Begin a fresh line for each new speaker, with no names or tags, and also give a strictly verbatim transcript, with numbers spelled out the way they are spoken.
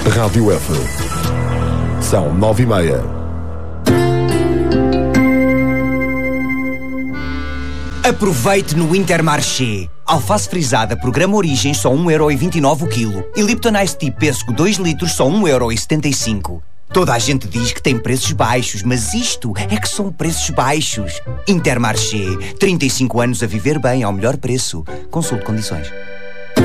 Rádio F. São nove e meia.
Aproveite no Intermarché. Alface frisada, programa Origem, só um euro e vinte e nove o quilo. E Lipton Ice Tea Pêssego dois litros, só um euro e setenta e cinco. Toda a gente diz que tem preços baixos, mas isto é que são preços baixos. Intermarché. trinta e cinco anos a viver bem ao melhor preço. Consulte condições.